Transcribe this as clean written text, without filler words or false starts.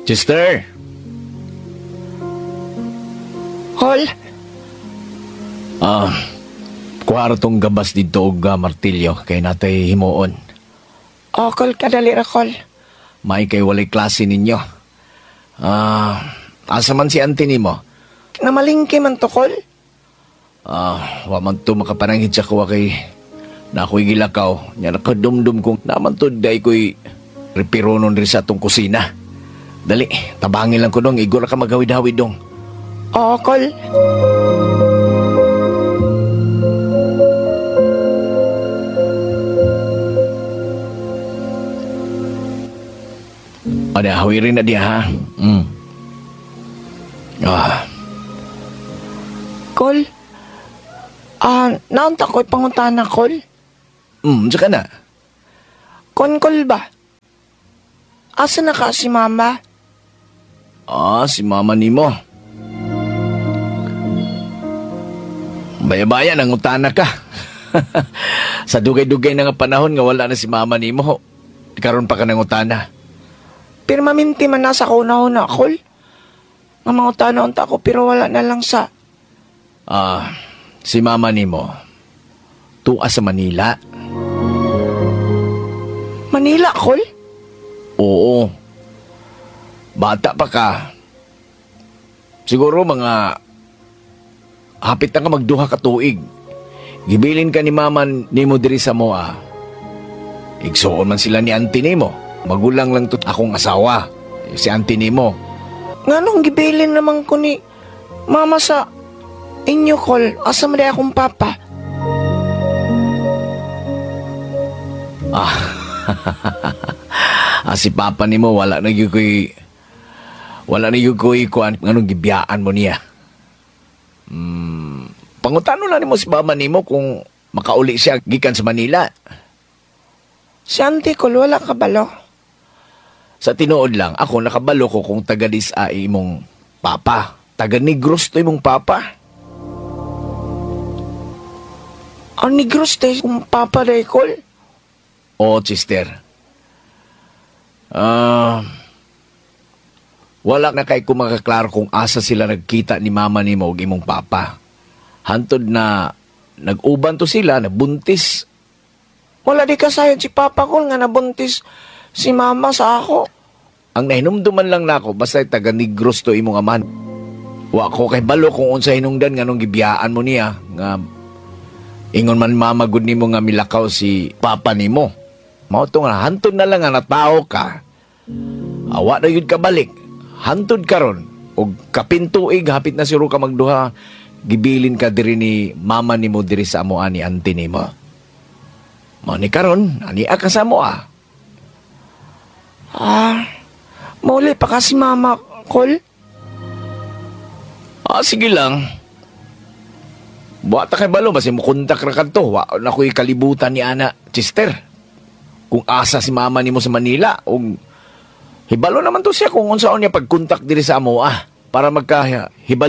Chester! Kol, Kwartong gabas dito og martilyo kay natay himuon. Kol, kadali ra, Kol. May kay walay klase ninyo. Asa man si auntie nimo? Namalingki man to, Kol. Wa man to makapanangit sa kuwa kay na ako'y gilakaw. Nya nakadumdum kong naman to day ko'y repironon rin sa atong kusina. Dali, tabangin lang ko dong. Igor ka maghawid-hawid dong. Kol. Ada, hawirin na diya, ha? Kol. Naunta ko'y pangutana, Kol. Saka na. Kol ba? Asa na ka si Mama? Si mama nimo. Baya-baya, nangutana ka. Sa dugay-dugay na nga panahon nga wala na si mama nimo. Karon pa ka nangutana. Pero maminti man nasa kauna-una, Kol. Nga mangutana unta ko pero wala na lang sa... Si mama nimo. Tuwa sa Manila. Manila, Kol? Oo. Bata pa ka. Siguro mga hapit na ka magduha ka tuig. Gibilin ka ni mama nimo diri sa moa. Igsuon man sila ni auntie nimo. Magulang lang to akong asawa. Si auntie nimo. Nganong gibilin naman ko ni Mama sa inyo, Kol? Asa man akong papa? Si papa nimo wala na gyud koy kuan nganong gibiyaan mo niya. Pangutano lang nimo si mama nimo kung makauli siya gikan sa Manila. Si auntie, Kol, wala ka balo? Sa tinuod lang, ako nakabalo ko kung taga-dis imong papa. Taga-Negros to imong papa. Ang Negros tayo kung papa day, Kol? Oo, Chester. Wala na kay kumakaklaro kung asa sila nagkita ni mama ni mo og imong papa. Hantod na nag-uban to sila, nabuntis. Wala di kasayod si papa, Kol, nga nabuntis si mama sa ako. Ang nahinumduman lang nako basta taga-Negros to imong aman. Wa ko kay balo kung unsa hinungdan nganong gibiyaan mo niya nga ingon man mama gud nimo nga milakaw si papa nimo. Mao to nga hantod na lang nga natao ka. Awa na yun ka balik. Hantod karon og kapintuig hapit na siro ka magduha gibilin ka diri ni mama nimo diri sa amoa ni auntie nimo. Mao ni karon ani ka sa amoa. Mauli pa kasi Mama, Kol. Sige lang. Buwata kay balo basi mo kontak ra kadto. Wa na ko'y kalibutan ni ana Chester. Kung asa si mama nimo sa Manila og hibalo naman to siya kung unsaon niya pagkontak diri sa amoa para magka hibalo